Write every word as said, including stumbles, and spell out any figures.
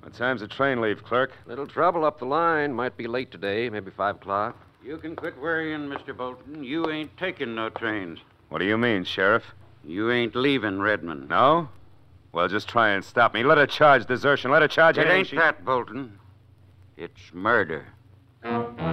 What time's the train leave, clerk? Little trouble up the line. Might be late today, maybe five o'clock. You can quit worrying, Mister Bolton. You ain't taking no trains. What do you mean, Sheriff? You ain't leaving Redmond. No? Well, just try and stop me. Let her charge desertion. Let her charge It anything ain't she... that, Bolton. It's murder.